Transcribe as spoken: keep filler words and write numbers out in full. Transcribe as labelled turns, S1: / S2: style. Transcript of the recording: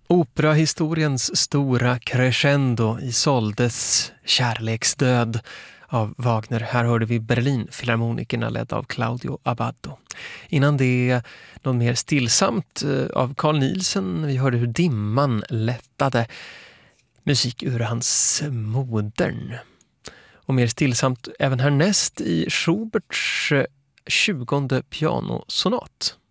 S1: Operahistoriens stora crescendo, Isoldes kärleksdöd av Wagner. Här hörde vi Berlinfilharmonikerna ledd av Claudio Abbado. Innan det något mer stillsamt av Carl Nielsen. Vi hörde hur dimman lättade, musik ur hans Modern. Och mer stillsamt även härnäst i Schuberts tjugonde pianosonat.